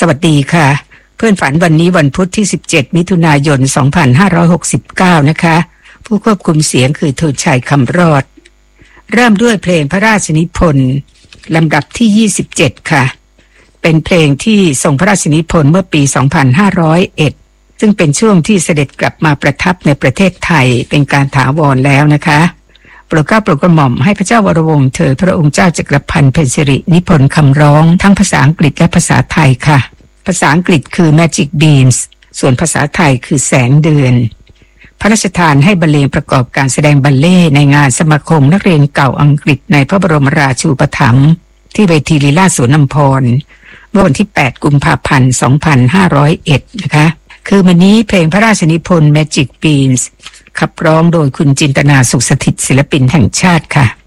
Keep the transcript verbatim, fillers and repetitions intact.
วัสดีค่ะเพื่อนฝันวันนี้วันพุธที่สิบเจ็ดมิถุนายนสองพันห้าร้อยหกสิบเก้านะคะผู้ควบคุมเสียงคือธงชัยคำรอดเริ่มด้วยเพลงพระราชนิพนธ์ลำดับที่ยี่สิบเจ็ดค่ะเป็นเพลงที่ทรงพระราชนิพนธ์เมื่อปีสองพันห้าร้อยเอ็ดซึ่งเป็นช่วงที่เสด็จกลับมาประทับในประเทศไทยเป็นการถาวรแล้วนะคะโปรดเกล้าโปรดกระหม่อมให้พระเจ้าวรวงศ์เธอพระองค์เจ้าจักรพันธ์เพ็ญสิรินิพนธ์คำร้องทั้งภาษาอังกฤษและภาษาไทยค่ะภาษาอังกฤษคือ Magic Beams ส่วนภาษาไทยคือแสงเดือนพระราชทานให้บรรเลงประกอบการแสดงบัลเล่ต์ในงานสมาคมนักเรียนเก่าอังกฤษในพระบรมราชูปถัมภ์ที่เวทีลีลาสวนอัมพรเมื่อวันที่แปดกุมภาพันธ์สองพันห้าร้อยเอ็ดนะคะคือวันนี้เพลงพระราชนิพนธ์ Magic Beams ขับร้องโดยคุณจินตนาสุขสถิตศิลปินแห่งชาติค่ะ